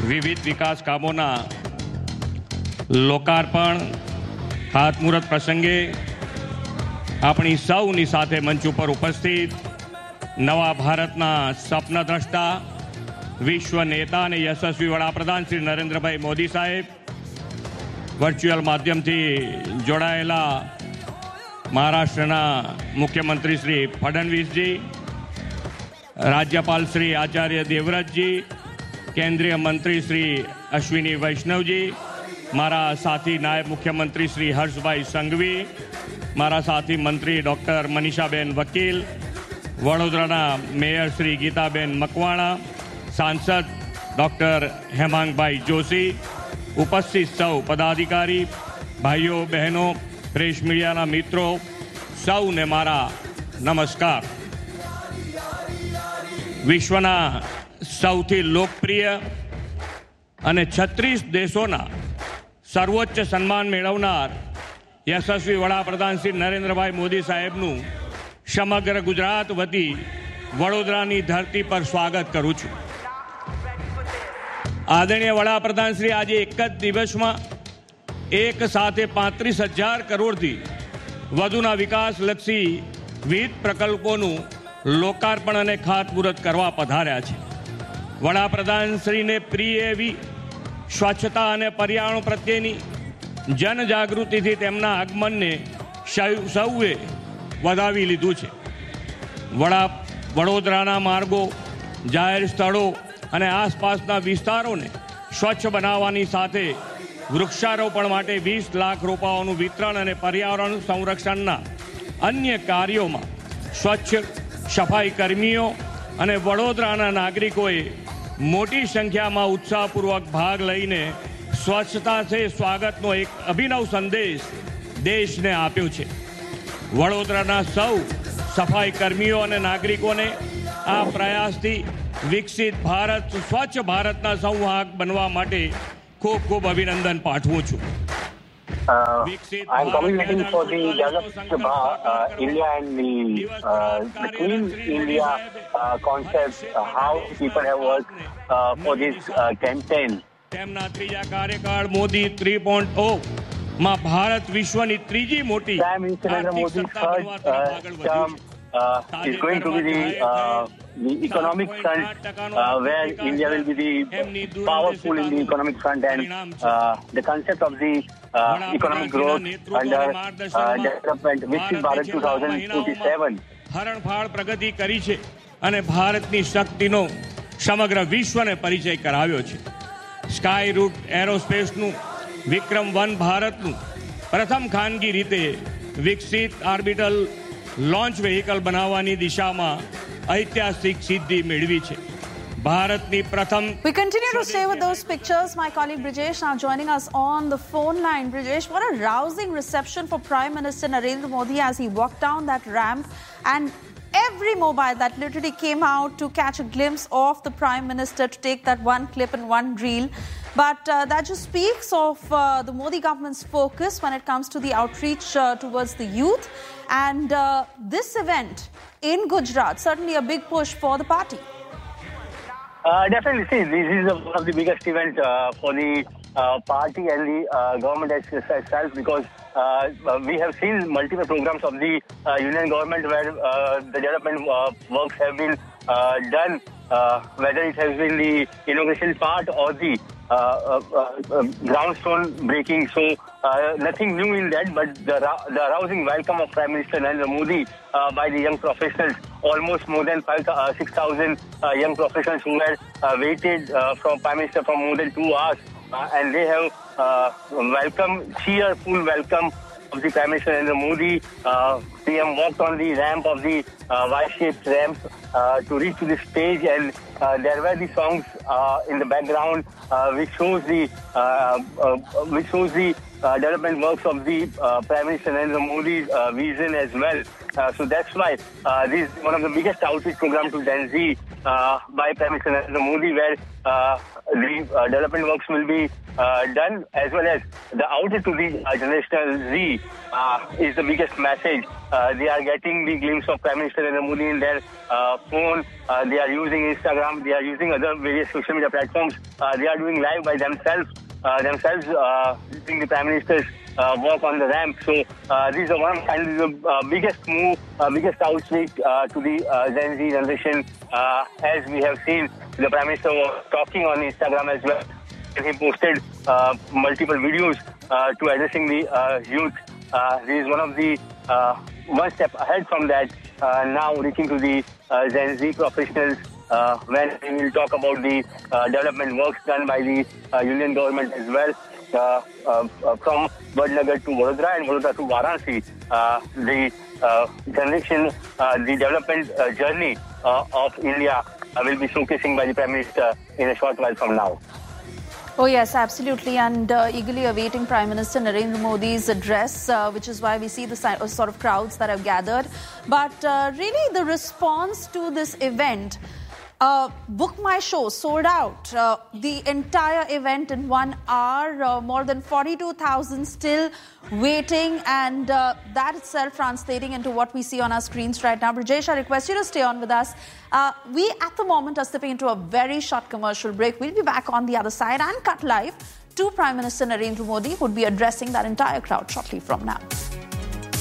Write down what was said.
વિવિધ વિકાસ કામોના લોકાર્પણ ખાતમુહૂર્ત પ્રસંગે આપણી સૌની સાથે મંચ ઉપર ઉપસ્થિત નવા ભારતના સ્વપ્નદ્રષ્ટા, વિશ્વ નેતા અને યશસ્વી વડાપ્રધાન શ્રી નરેન્દ્રભાઈ મોદી સાહેબ, વર્ચ્યુઅલ માધ્યમથી જોડાયેલા મહારાષ્ટ્રના મુખ્યમંત્રી શ્રી ફડણવીસજી, રાજ્યપાલ શ્રી આચાર્ય દેવવ્રતજી, કેન્દ્રીય મંત્રી શ્રી અશ્વિની વૈષ્ણવજી, મારા સાથી નાયબ મુખ્યમંત્રી શ્રી હર્ષભાઈ સંઘવી, મારા સાથી મંત્રી ડૉક્ટર મનીષાબેન વકીલ, વડોદરાના મેયર શ્રી ગીતાબેન મકવાણા, સાંસદ ડૉક્ટર હેમાંગભાઈ જોશી, ઉપસ્થિત સૌ પદાધિકારી, ભાઈઓ બહેનો, પ્રેસ મીડિયાના મિત્રો, સૌને મારા નમસ્કાર. વિશ્વના સૌથી લોકપ્રિય અને 36 દેશોના સર્વોચ્ચ સન્માન મેળવનાર યશસ્વી વડાપ્રધાન શ્રી નરેન્દ્રભાઈ મોદી સાહેબનું સમગ્ર ગુજરાત વતી વડોદરાની ધરતી પર સ્વાગત કરું છું. આદરણીય વડાપ્રધાન શ્રી આજે એક જ દિવસમાં એક સાથે 35,000 કરોડથી વધુના વિકાસલક્ષી વિવિધ પ્રકલ્પોનું લોકાર્પણ અને ખાતમુહૂર્ત કરવા પધાર્યા છે. વડાપ્રધાન શ્રીને પ્રિય એવી સ્વચ્છતા અને પર્યાવરણ પ્રત્યેની જનજાગૃતિથી તેમના આગમનને સૌએ વધાવી લીધું છે. વડોદરાના માર્ગો, જાહેર સ્થળો અને આસપાસના વિસ્તારોને સ્વચ્છ બનાવવાની સાથે વૃક્ષારોપણ માટે 20 લાખ રોપાઓનું વિતરણ અને પર્યાવરણ સંરક્ષણના અન્ય કાર્યોમાં સ્વચ્છ સફાઈ કર્મીઓ અને વડોદરાના નાગરિકોએ મોટી સંખ્યામાં ઉત્સાહપૂર્વક ભાગ લઈને સ્વચ્છતા સે સ્વાગતનો એક અભિનવ સંદેશ દેશને આપ્યો છે. વડોદરાના સૌ સફાઈ કર્મીઓ અને નાગરિકોને આ પ્રયાસથી વિકસિત ભારત, સ્વચ્છ ભારતના સંવાહક બનવા માટે ખૂબ ખૂબ અભિનંદન પાઠવું છું. I'm communicating for the developed India and the Clean India concept, how people have worked for this campaign. તેમના ત્રીજા કાર્યકાળ મોદી 3.0 માં ભારત વિશ્વની ત્રીજી મોટી Prime Minister Narendra Modi's third term is going to be the economic front, where India will be the powerful in the economic front, and the concept of the economic growth under development, Viksit Bharat 2047. હરણફાળ પ્રગતિ કરી છે અને ભારતની શક્તિનો સમગ્ર વિશ્વને પરિચય કરાવ્યો છે. સ્કાય રૂટ એરોસ્પેસનું વિક્રમ-1 ભારતનું પ્રથમ ખાનગી રીતે વિકસિત ઓર્બિટલ લોન્ચ વેહિકલ બનાવવાની દિશામાં ઐતિહાસિક સિદ્ધિ મેળવી છે. ભારતની પ્રથમ. We continue to stay with those pictures. My colleague Brijesh now joining us on the phone line. Brijesh, what a rousing reception for Prime Minister Narendra Modi as he walked down that ramp, and every mobile that literally came out to catch a glimpse of the Prime Minister, to take that one clip and one reel. But that just speaks of the Modi government's focus when it comes to the outreach towards the youth. And this event in Gujarat, certainly a big push for the party. Definitely, see, this is one of the biggest events for the party and the government itself, because we have seen multiple programs of the union government where the development works have been done, whether it has been the inauguration part or the groundstone breaking. So nothing new in that, but the rousing welcome of Prime Minister Narendra Modi by the young professionals, almost more than 6,000 young professionals who had waited from Prime Minister for more than 2 hours, and they have cheerful welcome of the Prime Minister Narendra Modi. PM walked on the ramp of the Y-shaped ramp to reach to the stage, and there were the songs in the background which shows the development works of the Prime Minister Narendra Modi's vision as well. So that's why this is one of the biggest outreach programs to Gen Z by Prime Minister Narendra Modi, where the development works will be done, as well as the outreach to the generational Z is the biggest message. They are getting the glimpse of Prime Minister Narendra Modi in their phone. They are using Instagram Instagram. They are using other various social media platforms. They are doing live by themselves doing the Prime Minister's work on the ramp. So these are one of the biggest move, biggest outreach to the Gen Z generation. As we have seen, the Prime Minister was talking on Instagram as well. He posted multiple videos to addressing the youth. This is one of the one step ahead from that. Now reaching to the Gen Z professionals when we will talk about the development works done by the union government as well. From Vadnagar to Vadodara and Vadodara to Varanasi, the generation, the development journey of India will be showcasing by the Prime Minister in a short while from now. Oh yes, absolutely, and eagerly awaiting Prime Minister Narendra Modi's address, which is why we see the sort of crowds that have gathered. But really the response to this event, Book My Show sold out the entire event in 1 hour, more than 42,000 still waiting, and that itself translating into what we see on our screens right now. Brijesh, I request you to stay on with us. We at the moment are stepping into a very short commercial break. We'll be back on the other side and cut live to Prime Minister Narendra Modi, who would be addressing that entire crowd shortly from now.